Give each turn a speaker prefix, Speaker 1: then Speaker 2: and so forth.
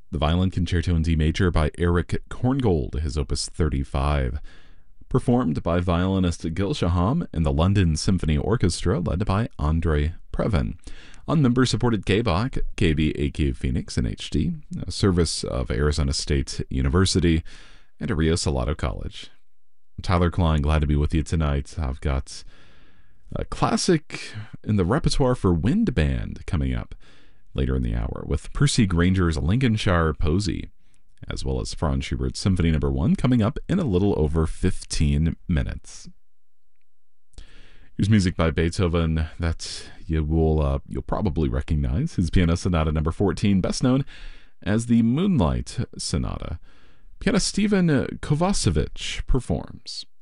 Speaker 1: The Violin Concerto in D major by Erich Korngold, his opus 35. Performed by violinist Gil Shaham and the London Symphony Orchestra, led by Andrei Previn. On member-supported KBOC, KVAQ Phoenix in HD, a service of Arizona State University, and Rio Salado College. Tyler Klein, glad to be with you tonight. I've got a classic in the repertoire for wind band coming up later in the hour with Percy Granger's Lincolnshire Posy, as well as Franz Schubert's Symphony No. 1 coming up in a little over 15 minutes. Here's music by Beethoven that you'll probably recognize. His Piano Sonata No. 14, best known as the Moonlight Sonata. Pianist Stephen Kovacevic performs.